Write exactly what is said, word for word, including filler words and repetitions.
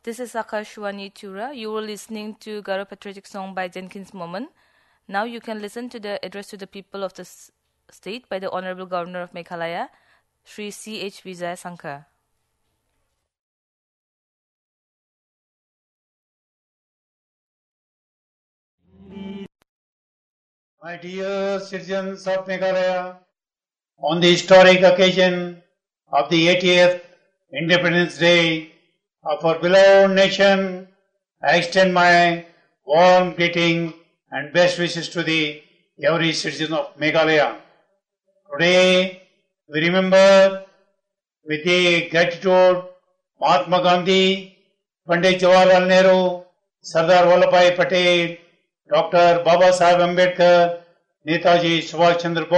This is Akashwani Chura. You were listening to Garo Patriotic Song by Jenkins Moman. Now you can listen to the address to the people of the s- state by the Honorable Governor of Meghalaya, Shri C H Vijay Sankar. My dear citizens of Meghalaya, on the historic occasion of the eightieth Independence Day of our beloved nation, I extend my warm greeting and best wishes to the every citizen of Meghalaya. Today, we remember with the gratitude Mahatma Gandhi, Pandit Jawaharlal Nehru, Sardar Vallabhbhai Patel, Doctor Baba Sahib Ambedkar, Netaji Subhash Chandra Bose.